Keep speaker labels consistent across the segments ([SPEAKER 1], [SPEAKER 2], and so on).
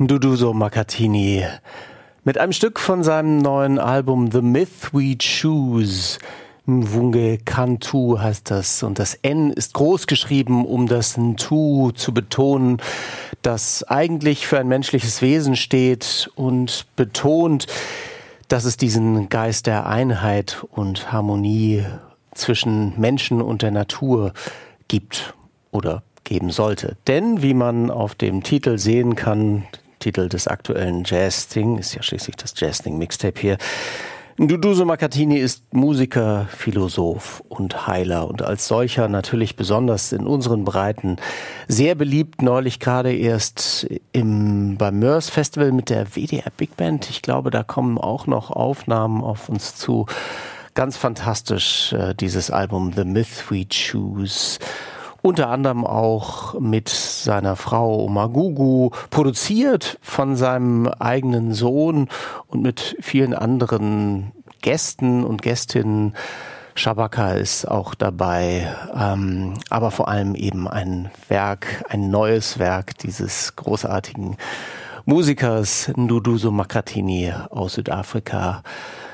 [SPEAKER 1] Nduduzo Makhathini mit einem Stück von seinem neuen Album The Myth We Choose. Mvunge Kantu heißt das und das N ist groß geschrieben, um das Ntu zu betonen, das eigentlich für ein menschliches Wesen steht und betont, dass es diesen Geist der Einheit und Harmonie zwischen Menschen und der Natur gibt oder geben sollte. Denn, wie man auf dem Titel sehen kann, Titel des aktuellen Jazz-Thing, ist ja schließlich das Jazz-Thing-Mixtape hier, Nduduzo Makhathini ist Musiker, Philosoph und Heiler und als solcher natürlich besonders in unseren Breiten sehr beliebt. Neulich gerade erst beim Mörs Festival mit der WDR Big Band. Ich glaube, da kommen auch noch Aufnahmen auf uns zu. Ganz fantastisch, dieses Album The Myth We Choose. Unter anderem auch mit seiner Frau Magugu, produziert von seinem eigenen Sohn und mit vielen anderen Gästen und Gästinnen. Shabaka ist auch dabei, aber vor allem eben ein neues Werk dieses großartigen Musikers Nduduzo Makhathini aus Südafrika.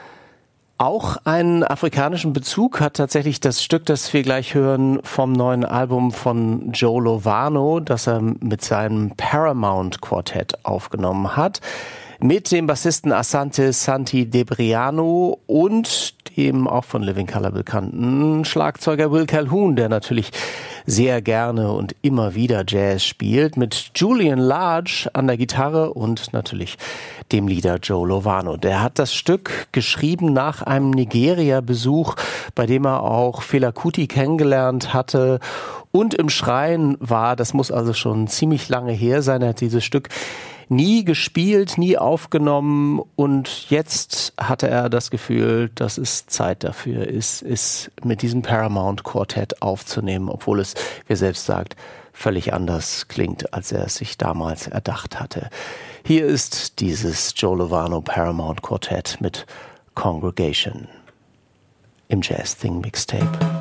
[SPEAKER 1] Auch einen afrikanischen Bezug hat tatsächlich das Stück, das wir gleich hören, vom neuen Album von Joe Lovano, das er mit seinem Paramount Quartett aufgenommen hat. Mit dem Bassisten Asante Santi Debriano und dem auch von Living Colour bekannten Schlagzeuger Will Calhoun, der natürlich sehr gerne und immer wieder Jazz spielt, mit Julian Large an der Gitarre und natürlich dem Leader Joe Lovano. Der hat das Stück geschrieben nach einem Nigeria-Besuch, bei dem er auch Fela Kuti kennengelernt hatte und im Schrein war. Das muss also schon ziemlich lange her sein. Er hat dieses Stück nie gespielt, nie aufgenommen und jetzt hatte er das Gefühl, dass es Zeit dafür ist mit diesem Paramount Quartett aufzunehmen, obwohl es, wie er selbst sagt, völlig anders klingt, als er es sich damals erdacht hatte. Hier ist dieses Joe Lovano Paramount Quartett mit Congregation im Jazz Thing Mixtape.